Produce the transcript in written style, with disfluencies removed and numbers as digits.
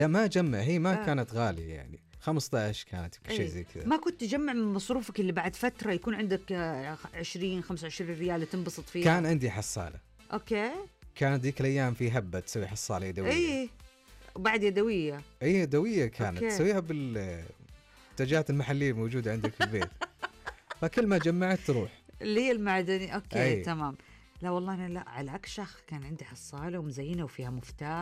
لا ما جمع، هي ما كانت غالية يعني 15 كانت شيء زي كذا. ما كنت تجمع من مصروفك اللي بعد فترة يكون عندك 20-25 ريال تنبسط فيها؟ كان عندي حصالة. أوكي. كانت ذيك الأيام في هبة تسوي حصالة يدوية. إيه وبعد يدوية. أي يدوية كانت أوكي. تسويها بالمنتجات المحلية موجودة عندك في البيت. فكل ما جمعت تروح اللي هي المعدني. أوكي. أي. تمام. لا والله أنا لا، على العكس كان عندي حصالة ومزينة وفيها مفتاح